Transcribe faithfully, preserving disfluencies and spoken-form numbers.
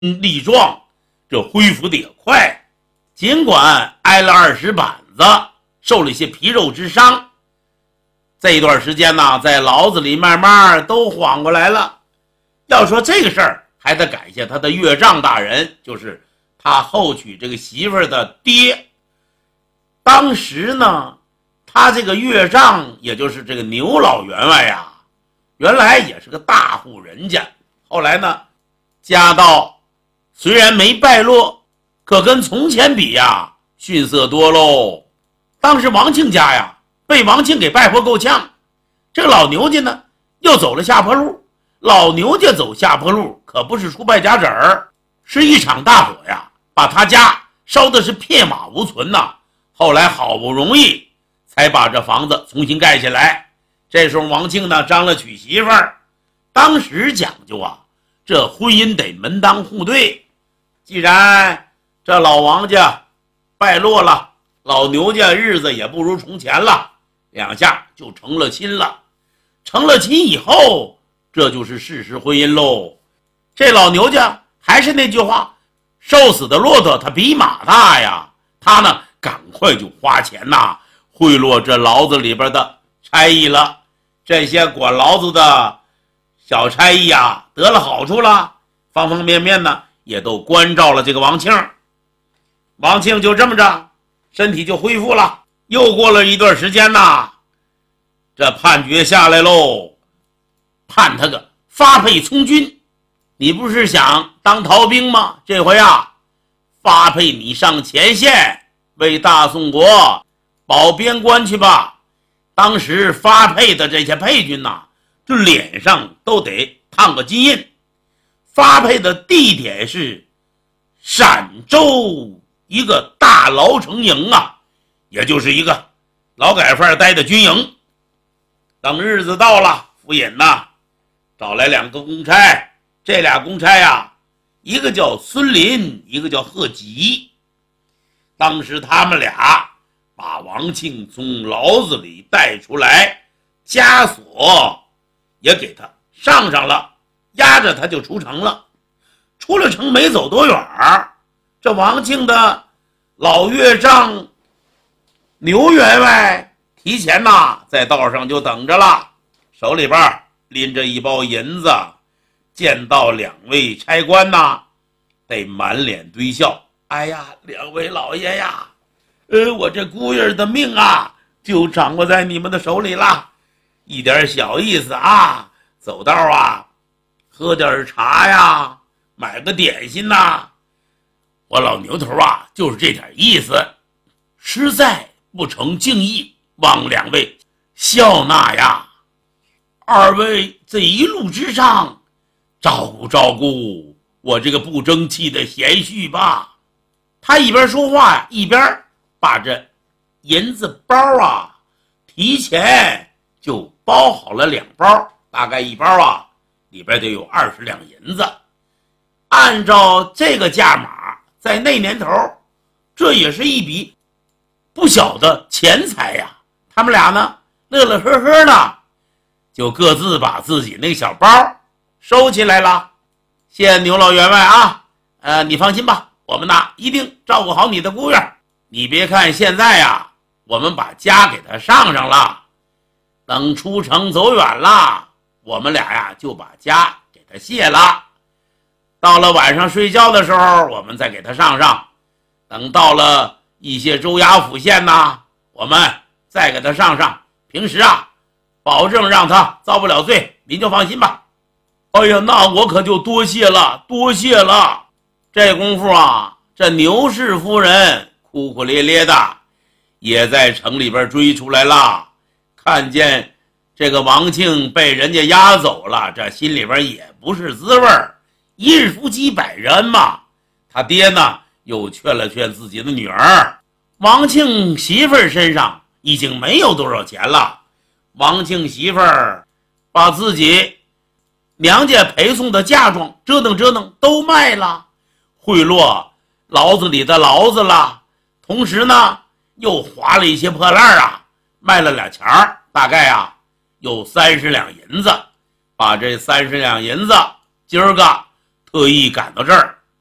力壮，这恢复的也快。尽管挨了二十板子，受了一些皮肉之伤，这一段时间呢，在牢子里慢慢都缓过来了。要说这个事儿，还得感谢他的岳丈大人，就是他后娶这个媳妇儿的爹。当时呢，他这个岳丈，也就是这个牛老员外呀，原来也是个大户人家，后来呢，家道虽然没败落，可跟从前比呀，逊色多喽。当时王庆家呀，被王庆给败活够呛，这个老牛家呢，又走了下坡路。老牛家走下坡路，可不是出败家子儿，是一场大火呀，把他家烧的是片瓦无存呐。后来好不容易才把这房子重新盖起来。这时候王庆呢，张罗娶媳妇儿，当时讲究啊，这婚姻得门当户对。既然这老王家败落了，老牛家日子也不如从前了，两下就成了亲了。成了亲以后，这就是事实婚姻喽。这老牛家还是那句话，瘦死的骆驼它比马大呀。他呢，赶快就花钱呐，贿赂这牢子里边的差役了。这些管牢子的小差役啊，得了好处了，方方面面呢，也都关照了这个王庆。王庆就这么着，身体就恢复了。又过了一段时间呐，这判决下来喽，判他个发配从军。你不是想当逃兵吗？这回啊，发配你上前线，为大宋国保边关去吧。当时发配的这些配军呐，这脸上都得烫个金印。发配的地点是陕州一个大牢城营啊，也就是一个劳改犯待的军营。等日子到了，府尹呐找来两个公差，这俩公差呀，一个叫孙林，一个叫贺吉。当时他们俩把王庆从牢子里带出来，枷锁也给他上上了，压着他就出城了。出了城没走多远，这王庆的老岳丈牛员外提前呐在道上就等着了，手里边拎着一包银子，见到两位差官呐，得满脸堆笑。哎呀，两位老爷呀，呃，我这姑爷的命啊，就掌握在你们的手里了。一点小意思啊，走道啊，喝点茶呀，买个点心呐。我老牛头啊，就是这点意思，实在不成敬意，望两位笑纳呀。二位这一路之上，照顾照顾我这个不争气的贤婿吧。他一边说话呀，一边把这银子包啊，提前就包好了两包，大概一包啊，里边得有二十两银子。按照这个价码，在那年头，这也是一笔不小的钱财呀。他们俩呢，乐乐呵呵的，就各自把自己那个小包收起来了。谢谢牛老员外啊，呃，你放心吧，我们呢一定照顾好你的姑爷。你别看现在呀，我们把家给他上上了，等出城走远了，我们俩呀就把家给他卸了。到了晚上睡觉的时候，我们再给他上上。等到了一些州衙府县呐，我们再给他上上。平时啊，保证让他遭不了罪，您就放心吧。哎呀，那我可就多谢了，多谢了。这功夫啊，这牛氏夫人哭哭咧咧的，也在城里边追出来了。看见这个王庆被人家押走了，这心里边也不是滋味儿。一日夫妻百日恩嘛。他爹呢，又劝了劝自己的女儿。王庆媳妇儿身上已经没有多少钱了，王庆媳妇儿把自己娘家陪送的嫁妆折腾折腾都卖了，贿赂牢子里的牢子了，同时呢又划了一些破烂啊，卖了俩钱儿，大概啊有三十两银子。把这三十两银子今儿个特意赶到这儿，